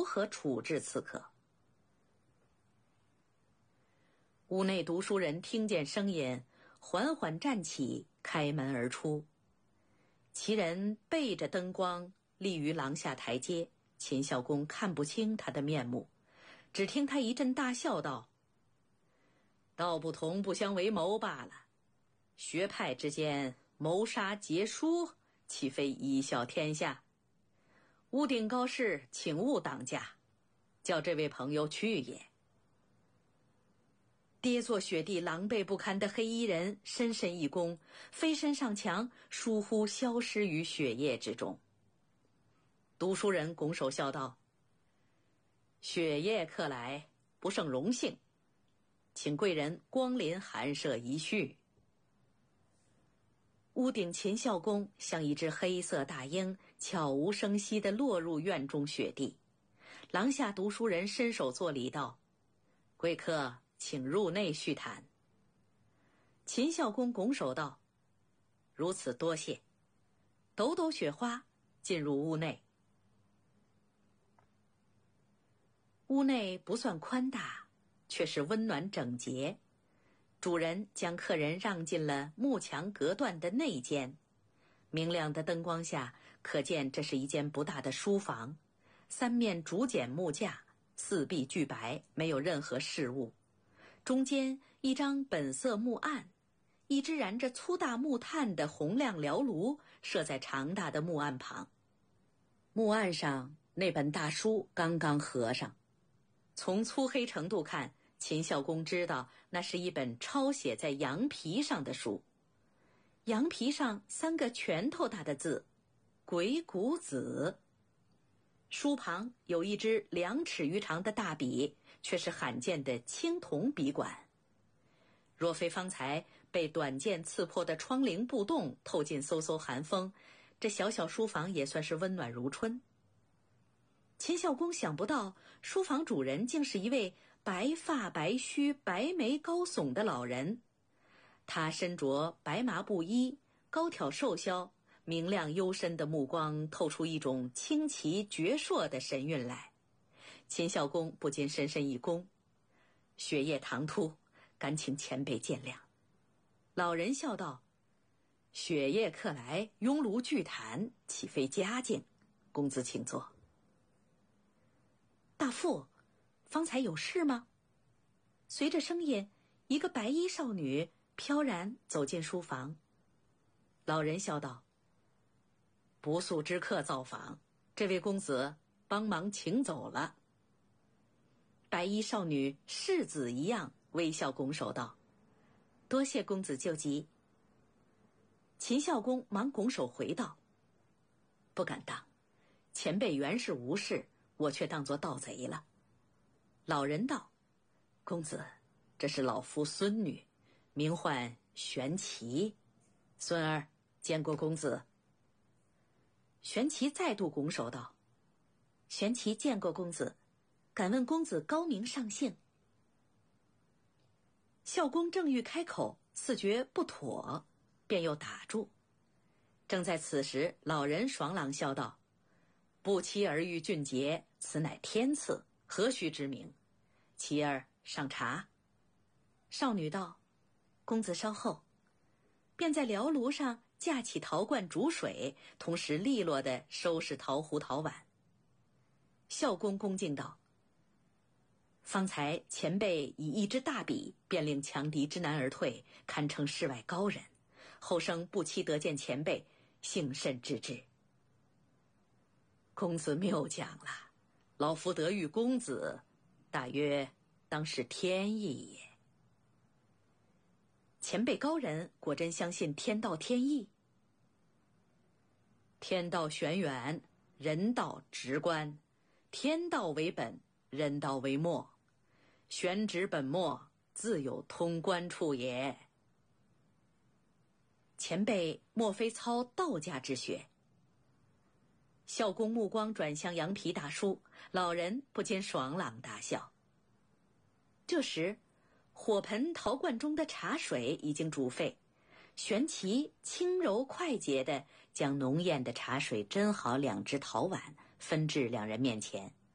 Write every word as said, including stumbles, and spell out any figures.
何处置此客。屋内读书人听见声音，缓缓站起，开门而出。其人背着灯光立于廊下台阶，秦孝公看不清他的面目，只听他一阵大笑道：道不同不相为谋罢了，学派之间谋杀劫书，岂非贻笑天下？屋顶高士，请勿当驾，叫这位朋友去也。跌坐雪地狼狈不堪的黑衣人深深一躬，飞身上墙，疏忽消失于雪夜之中。读书人拱手笑道：雪夜客来，不胜荣幸，请贵人光临寒舍一叙。屋顶秦孝公像一只黑色大鹰，悄无声息地落入院中雪地。廊下读书人伸手作礼道：贵客请入内叙谈。秦孝公拱手道：如此多谢。抖抖雪花，进入屋内。屋内不算宽大，却是温暖整洁。主人将客人让进了幕墙隔断的内间，明亮的灯光下，可见这是一间不大的书房。三面竹简木架，四壁俱白，没有任何饰物。中间一张本色木案，一只燃着粗大木炭的红亮燎炉设在长大的木案旁。木案上那本大书刚刚合上，从粗黑程度看，秦孝公知道那是一本抄写在羊皮上的书。羊皮上三个拳头大的字：鬼谷子。书旁有一支两尺余长的大笔，却是罕见的青铜笔管。若非方才被短剑刺破的窗棂布洞透进嗖嗖寒风，这小小书房也算是温暖如春。秦孝公想不到书房主人竟是一位白发白须白眉高耸的老人。他身着白麻布衣，高挑瘦削，明亮幽深的目光透出一种清奇矍铄的神韵来。秦孝公不禁深深一躬：雪夜唐突，敢请前辈见谅。老人笑道：雪夜客来，拥炉聚谈，岂非佳境？公子请坐。大父，方才有事吗？随着声音，一个白衣少女飘然走进书房。老人笑道：不速之客造访，这位公子帮忙请走了。白衣少女世子一样微笑拱手道：多谢公子救急。秦孝公忙拱手回道：不敢当，前辈原是无事，我却当作盗贼了。老人道：公子，这是老夫孙女，名唤玄奇。孙儿见过公子。玄奇再度拱手道：玄奇见过公子，敢问公子高明上姓？孝公正欲开口，似觉不妥，便又打住。正在此时，老人爽朗笑道：不期而遇俊杰，此乃天赐，何须之名？其儿上茶。少女道：公子稍后。便在燎炉上架起陶罐煮水，同时利落地收拾陶壶陶碗。孝公恭敬道：方才前辈以一支大笔便令强敌知难而退，堪称世外高人，后生不期得见前辈，幸甚至至。公子谬讲了，老夫得遇公子，大约当是天意也。前辈高人果真相信天道天意？天道玄远，人道直观，天道为本，人道为末，玄直本末，自有通关处也。前辈莫非操道家之学？孝公目光转向羊皮大书，老人不禁爽朗大笑。这时火盆陶罐中的茶水已经煮沸，玄奇轻柔快捷地将浓艳的茶水斟好两只陶碗，分至两人面前。